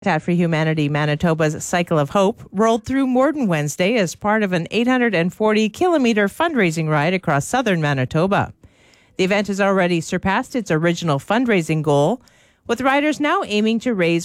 Habitat for Humanity Manitoba's Cycle of Hope rolled through Morden Wednesday as part of an 840-kilometer fundraising ride across southern Manitoba. The event has already surpassed its original fundraising goal, with riders now aiming to raise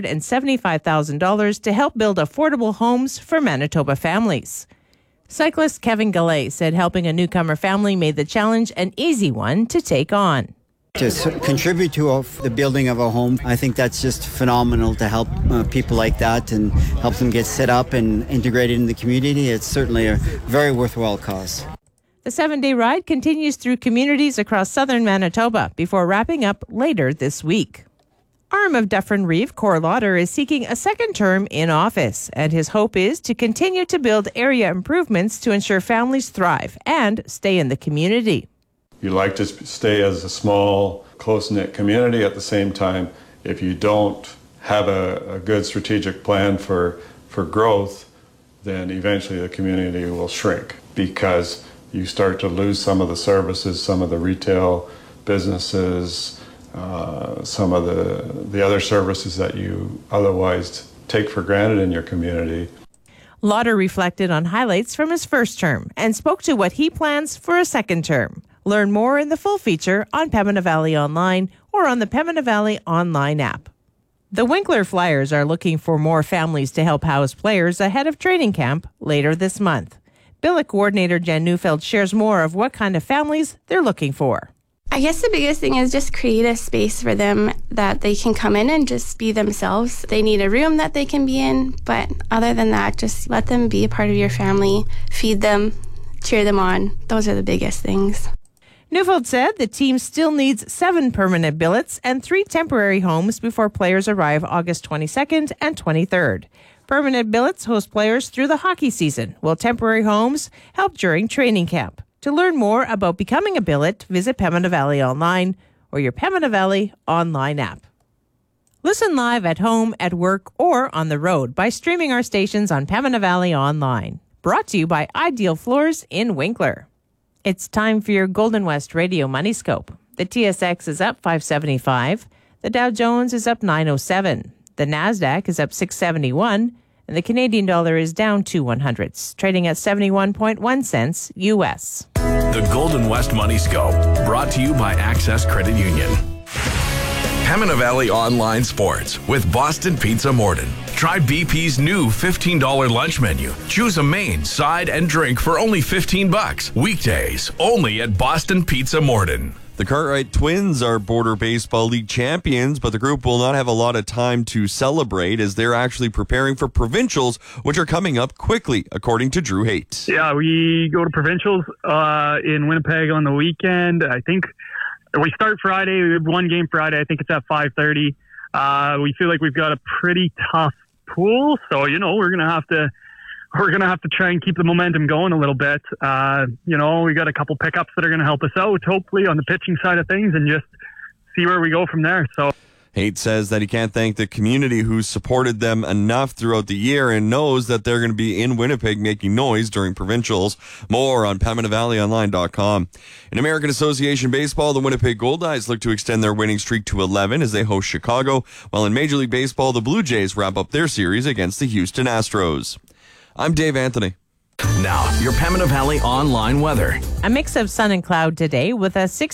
$175,000 to help build affordable homes for Manitoba families. Cyclist Kevin Galley said helping a newcomer family made the challenge an easy one to take on. To contribute to the building of a home, I think that's just phenomenal to help people like that and help them get set up and integrated in the community. It's certainly a very worthwhile cause. The 7-day ride continues through communities across southern Manitoba before wrapping up later this week. Arm of Dufferin-Reeve, Cor Lauder, is seeking a second term in office, and his hope is to continue to build area improvements to ensure families thrive and stay in the community. You like to stay as a small, close-knit community. At the same time, if you don't have a good strategic plan for growth, then eventually the community will shrink because you start to lose some of the services, some of the retail businesses, some of the other services that you otherwise take for granted in your community. Lauder reflected on highlights from his first term and spoke to what he plans for a second term. Learn more in the full feature on Pembina Valley Online or on the Pembina Valley Online app. The Winkler Flyers are looking for more families to help house players ahead of training camp later this month. Billet coordinator Jen Neufeld shares more of what kind of families they're looking for. I guess the biggest thing is just create a space for them that they can come in and just be themselves. They need a room that they can be in, but other than that, just let them be a part of your family, feed them, cheer them on. Those are the biggest things. Neufeld said the team still needs 7 permanent billets and 3 temporary homes before players arrive August 22nd and 23rd. Permanent billets host players through the hockey season, while temporary homes help during training camp. To learn more about becoming a billet, visit Pembina Valley Online or your Pembina Valley Online app. Listen live at home, at work, or on the road by streaming our stations on Pembina Valley Online. Brought to you by Ideal Floors in Winkler. It's time for your Golden West Radio Money Scope. The TSX is up 575. The Dow Jones is up 907. The NASDAQ is up 671. And the Canadian dollar is down 2/100, trading at 71.1 cents U.S. The Golden West Money Scope, brought to you by Access Credit Union. Pembina Valley Online Sports with Boston Pizza Morden. Try BP's new $15 lunch menu. Choose a main, side, and drink for only $15. Weekdays, only at Boston Pizza Morden. The Cartwright Twins are Border Baseball League champions, but the group will not have a lot of time to celebrate as they're actually preparing for provincials, which are coming up quickly, according to Drew Haight. Yeah, we go to provincials in Winnipeg on the weekend. I think we start Friday. We have one game Friday. I think it's at 5:30. We feel like we've got a pretty tough pool, so we're gonna have to try and keep the momentum going a little bit. We got a couple pickups that are going to help us out, hopefully, on the pitching side of things, and just see where we go from there. So Haight says that he can't thank the community who supported them enough throughout the year and knows that they're going to be in Winnipeg making noise during provincials. More on PembinaValleyOnline.com. In American Association Baseball, the Winnipeg Goldeyes look to extend their winning streak to 11 as they host Chicago, while in Major League Baseball, the Blue Jays wrap up their series against the Houston Astros. I'm Dave Anthony. Now, your Pembina Valley Online weather. A mix of sun and cloud today with a